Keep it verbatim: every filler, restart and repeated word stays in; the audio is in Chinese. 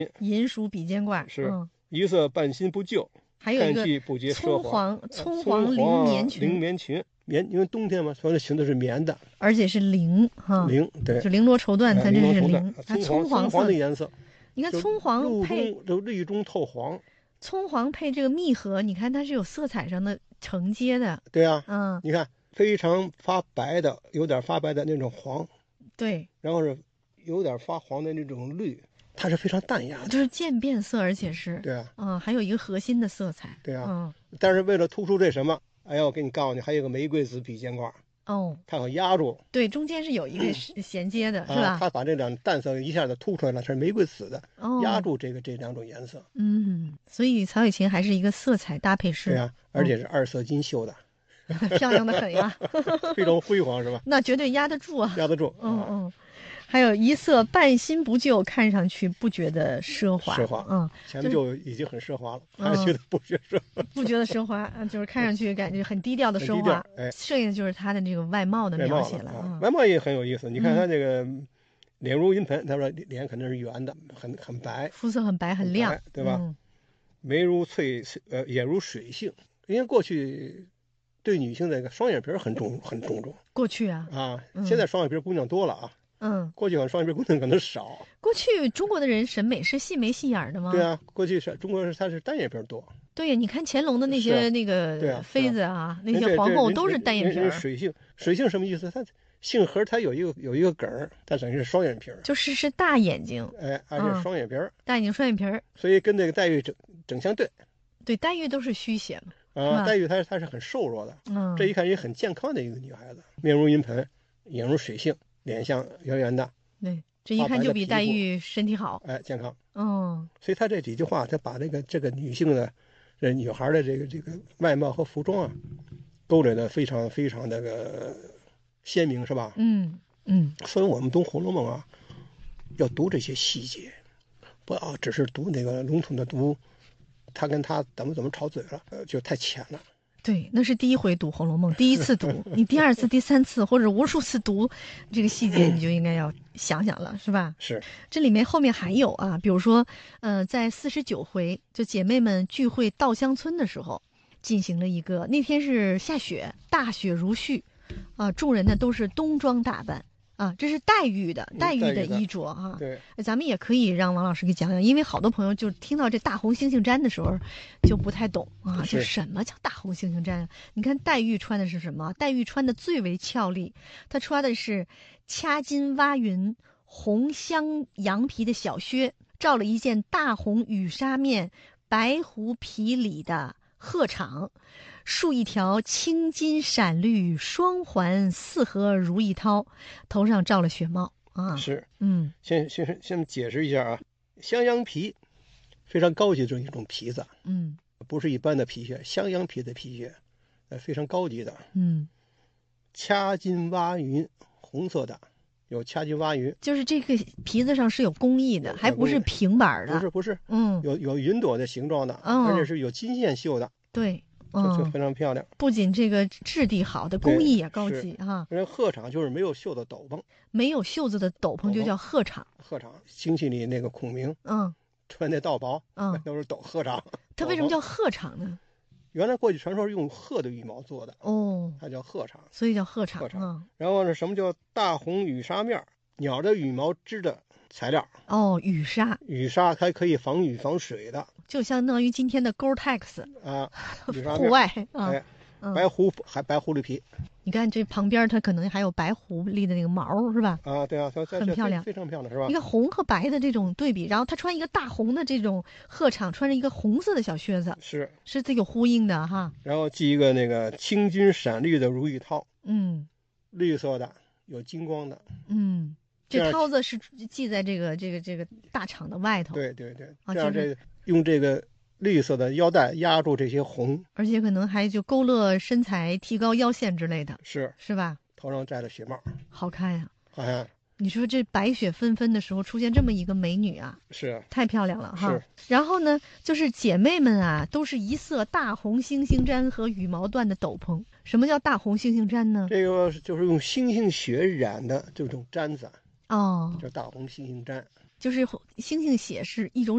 银属比肩挂是、 嗯、 一色半新不旧， 还有一个看去不觉奢华。 葱黄绫棉裙， 绫棉裙棉，因为冬天嘛，所以裙子是棉的， 而且是绫哈， 绫对， 就绫罗绸缎，它这是绫。 它葱黄色的颜色， 你看葱黄配就绿中透黄， 葱黄配这个蜜合，你看它是有色彩上的承接的。 对啊， 嗯， 你看非常发白的，有点发白的那种黄， 对， 然后是有点发黄的那种绿。它是非常淡雅的， 就是渐变色，而且是对啊， 嗯，还有一个核心的色彩， 对啊， 嗯， 但是为了突出这什么，哎呀，我给你告诉你，还有个玫瑰紫比肩挂， 哦， 它好压住， 对，中间是有一个衔接的， 嗯、 是吧？ 它把这两淡色一下子突出来了，是玫瑰紫的， 哦， 压住这个这两种颜色， 嗯，所以曹雪芹还是一个色彩搭配师， 对啊，而且是二色金绣的， 嗯、漂亮的很呀， 非常辉煌，是吧？ 那绝对压得住啊， 压得住， 嗯嗯。还有一色半新不旧，看上去不觉得奢华。 奢华， 嗯， 前面就已经很奢华了，嗯、还觉得不觉得奢华？ 不觉得奢华，就是看上去感觉很低调的奢华。 哎， 剩下的就是他的这个外貌的描写了。 外貌了、啊嗯、外貌也很有意思。你看他这个脸如银盆，他说脸肯定是圆的，很很白， 肤色很白很亮， 对吧？嗯、眉如翠，呃，眼如水性。因为过去对女性这个双眼皮很重很重重。 过去啊啊，嗯、现在双眼皮姑娘多了啊。 嗯， 过去好像双眼皮姑娘可能少。 过去中国的人审美是细眉细眼的吗？ 对啊，过去是中国是它是单眼皮多。 对呀，你看乾隆的那些、啊、那个妃子啊，啊那些皇后都是单眼皮。 水性，水性什么意思？它姓何，它有一个有一个梗儿，它等于是双眼皮， 就是是大眼睛， 哎，而且双眼皮、嗯， 大眼睛双眼皮， 所以跟那个黛玉整整相对。 对，黛玉都是虚写嘛。 啊，黛玉她她是很瘦弱的， 嗯， 这一看也很健康的一个女孩子，面如银盆，眼如水性，脸像圆圆的。 对，这一看就比黛玉身体好， 哎，健康。 嗯， 所以他这几句话，他把这个这个女性的，这女孩的这个这个外貌和服装啊，勾勒的非常非常的个鲜明，是吧？ 嗯嗯。 所以我们读《红楼梦》啊，要读这些细节，不要只是读那个笼统的读，他跟他怎么怎么吵嘴了，呃，就太浅了。 对，那是第一回读《红楼梦》，第一次读，你第二次、第三次或者无数次读这个细节，你就应该要想想了，是吧？ 是。 这里面后面还有啊，比如说，呃，在四十九回，就姐妹们聚会稻香村的时候，进行了一个，那天是下雪，大雪如絮，啊，众人呢都是冬装打扮。啊，这是黛玉的黛玉的衣着哈、啊。 对， 咱们也可以让王老师给讲讲，因为好多朋友就听到这大红猩猩毡的时候，就不太懂啊，这什么叫大红猩猩毡？你看黛玉穿的是什么？黛玉穿的最为俏丽，她穿的是掐金挖云红香羊皮的小靴，罩了一件大红羽纱面白狐皮里的鹤氅。束一条青金闪绿双环四合如意绦，头上罩了雪帽啊。 是， 嗯， 先先先解释一下啊，香羊皮非常高级的一种皮子， 嗯， 不是一般的皮靴，香羊皮的皮靴，呃，非常高级的， 嗯， 掐金挖云，红色的，有掐金挖云， 就是这个皮子上是有工艺的，还不是平板的， 不是不是， 嗯， 有有云朵的形状的， 嗯、 而且是有金线绣的， 对。 嗯，非常漂亮。 不仅这个质地好，的工艺也高级哈。 人鹤氅就是没有袖的斗篷， 没有袖子的斗篷就叫鹤氅。 鹤氅，京戏里那个孔明， 嗯， 穿那道袍， 嗯， 都是斗鹤氅。 它为什么叫鹤氅呢？ 原来过去传说是用鹤的羽毛做的， 哦， 它叫鹤氅， 所以叫鹤氅。 鹤氅。嗯、然后呢，什么叫大红羽纱面？鸟的羽毛织的材料。 哦，羽纱。 羽纱它可以防雨防水的。 就相当于今天的 Gore-Tex 啊， 户外啊， 哎，白狐还白狐狸皮， 你看这旁边它可能还有白狐狸的那个毛是吧？ 啊，对啊， 很漂亮， 非常漂亮是吧？ 你看红和白的这种对比，然后他穿一个大红的这种鹤氅，穿着一个红色的小靴子， 是是这有呼应的哈。 然后系一个那个青金闪绿的如意绦， 嗯， 绿色的有金光的， 嗯。这绦子是系在这个这个这个大氅的外头， 对对对， 啊， 这样这个用这个绿色的腰带压住这些红， 而且可能还就勾勒身材、提高腰线之类的， 是是吧？ 头上摘了雪帽， 好看呀！ 好看。 你说这白雪纷纷的时候出现这么一个美女啊， 是太漂亮了哈。 是。 然后呢，就是姐妹们啊，都是一色大红猩猩毡和羽毛缎的斗篷。什么叫大红猩猩毡呢？ 这个就是用猩猩血染的这种毡子。 哦， 叫大红猩猩毡， 就是猩猩血是一种